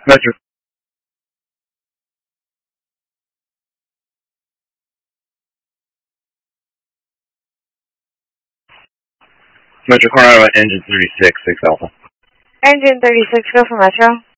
Metro. Metro Coronado, engine 36, 6 Alpha. Engine 36, go for Metro.